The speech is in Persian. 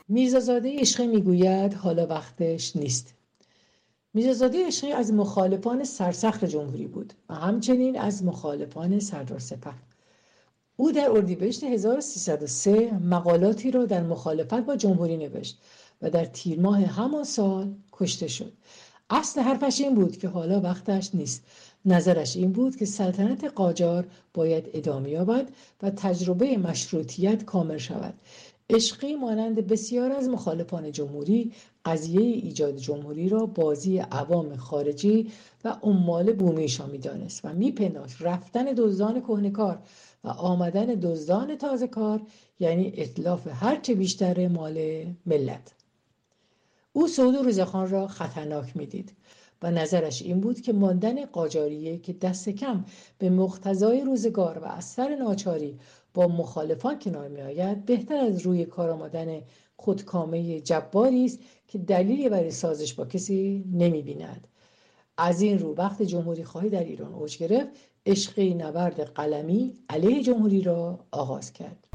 میرزازاده عشقی میگوید حالا وقتش نیست. میرزازاده عشقی از مخالفان سرسخت جمهوری بود و همچنین از مخالفان سردارسپه. او در اردیبهشت 1303 مقالاتی را در مخالفت با جمهوری نوشت و در تیر ماه همان سال کشته شد. اصل حرفش این بود که حالا وقتش نیست. نظرش این بود که سلطنت قاجار باید ادامه یابد و تجربه مشروطیت کامل شود. عشقی مانند بسیار از مخالفان جمهوری قضیه ایجاد جمهوری را بازی عوام خارجی و عمال بومیشان می‌دانست و می‌پنداشت رفتن دزدان کهنه‌کار و آمدن دزدان تازه کار یعنی اتلاف هرچه بیشتر مال ملت. او صعود رضاخان را خطرناک می‌دید و نظرش این بود که ماندن قاجاریه که دست کم به مقتضای روزگار و از سر ناچاری با مخالفان کنار می‌آید بهتر از روی کار آمدن خودکامه جباری است که دلیلی برای سازش با کسی نمی‌بیند. از این رو وقت جمهوری خواهی در ایران اوج گرفت، عشقی نبرد قلمی علیه جمهوری را آغاز کرد.